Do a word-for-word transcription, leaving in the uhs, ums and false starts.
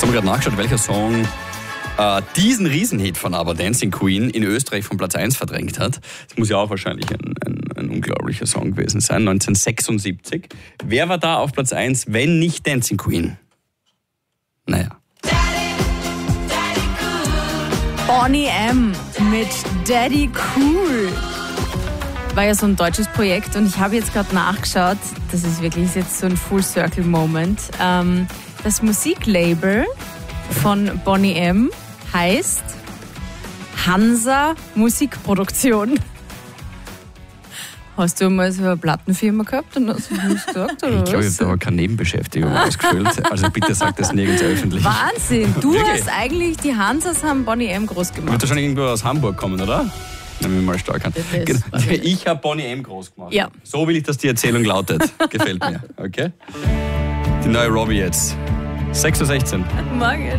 Jetzt haben wir gerade nachgeschaut, welcher Song äh, diesen Riesenhit von ABBA, Dancing Queen, in Österreich von Platz eins verdrängt hat. Das muss ja auch wahrscheinlich ein, ein, ein unglaublicher Song gewesen sein, neunzehnhundertsechsundsiebzig. Wer war da auf Platz eins, wenn nicht Dancing Queen? Naja. Boney M. mit Daddy Cool. War ja so ein deutsches Projekt und ich habe jetzt gerade nachgeschaut, das ist wirklich jetzt so ein Full-Circle-Moment. Ähm, das Musiklabel von Boney M. heißt Hansa Musikproduktion. Hast du mal so eine Plattenfirma gehabt und hast du das gesagt? Oder Ich glaube, ich was? habe da aber keine Nebenbeschäftigung ausgefüllt. Also bitte sag das nirgends öffentlich. Wahnsinn, du Wirklich? hast eigentlich, die Hansas haben Boney M. groß Wird gemacht. wahrscheinlich irgendwo aus Hamburg kommen, oder? Nehmen wir mal stark an. Das Genau. weiß ich. Ich habe Boney M. groß gemacht. Ja. So will ich, dass die Erzählung lautet. Gefällt mir. Okay? Die neue Robbie jetzt. sechs Uhr sechzehn. Morgen.